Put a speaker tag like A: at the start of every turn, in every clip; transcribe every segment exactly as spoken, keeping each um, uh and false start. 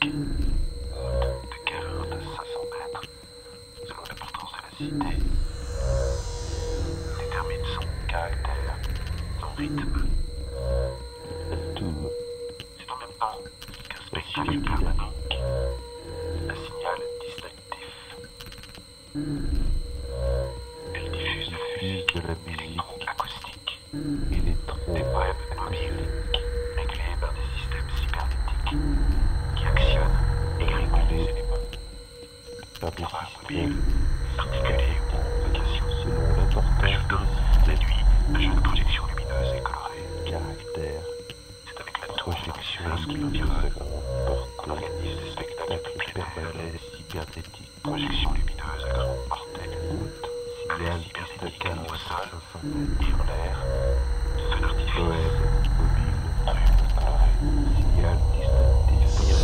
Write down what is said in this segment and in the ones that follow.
A: Route de quarante à cinq cents mètres, selon l'importance de la cité. Détermine son caractère, son rythme.
B: Tout.
A: C'est en même temps qu'un spectacle permanent, un signal distinctif. Elle diffuse de la musique,
B: de la musique
A: électroacoustique,
B: électro
A: des poèmes mobiles, réglés par des systèmes cybernétiques qui actionnent et régulent les éléments.
B: par des
A: Caméra
B: systèmes
A: mobile, articulée ou en rotation.
B: selon l'importance
A: Ajoutant la nuit un jeu de projection lumineuse et colorée.
B: du caractère,
A: C'est avec la tour
B: projection
A: lumineuse qui
B: lumineuse
A: l'environne
B: à grande
A: qu'on
B: portée,
A: organise des spectacles de
B: spectacle
A: plein air,
B: permanent cybernétique,
A: projection lumineuse à grande portée,
B: signal
A: balais cybernétique
B: distacable
A: au
B: à
A: sol
B: cinq cents mètres,
A: et en l'air, feu d'artifice,
B: poème mobile,
A: brume colorée,
B: signal distinctif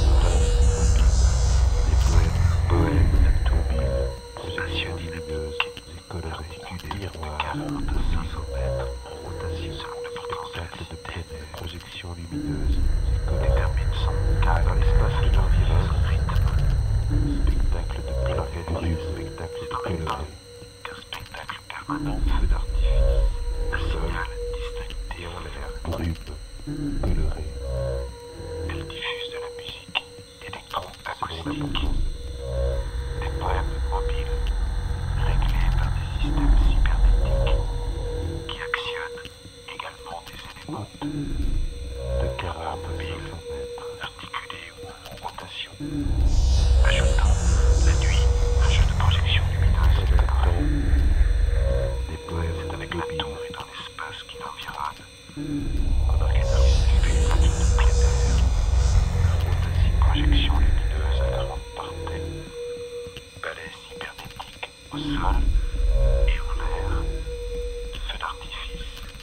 B: des poèmes, poèmes mobiles, projection lumineuse et colorée,
A: articulée de
B: miroir,
A: quarante à cinq cents mètres
B: en rotation,
A: selon l'importance de la
B: spectacle de
A: cité.
B: plein air, projection lumineuse et colorée,
A: Détermine son
B: dans
A: caractère,
B: l'espace de l'environnement,
A: son rythme.
B: spectacle de plein
A: Organise
B: organise spectacle de
A: en même temps
B: coloré,
A: qu'un spectacle permanent, feu d'artifice, un signal distinctif en l'air.
B: brume, coloré,
A: Elle diffuse de la musique
B: selon
A: électroacoustique,
B: l'importance
A: des poèmes mobiles, réglés par des systèmes cybernétiques qui actionnent également des éléments
B: de quarante à
A: mobile,
B: cinq cents mètres,
A: articulés ou en rotation, ajoutant la nuit un jeu de projection lumineuse et colorée.
B: des poèmes
A: C'est avec la
B: mobiles,
A: tour et dans l'espace qui l'environne qu'on organise des spectacles de plein air, rotation, projection lumineuse à grande portée, balais cybernétique au sol